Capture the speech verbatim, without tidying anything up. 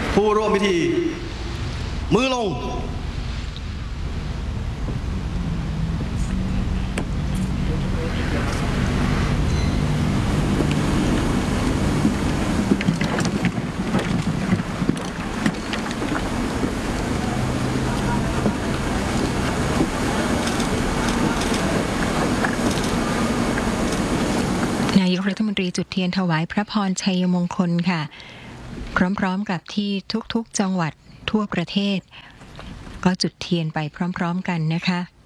ผู้ร่วมพิธีมือลงนายกรัฐมนตรีจุดเทียนถวายพระพรชัยมงคลค่ะพร้อมๆกับที่ทุกๆจังหวัดทั่วประเทศก็จุดเทียนไปพร้อมๆกันนะคะ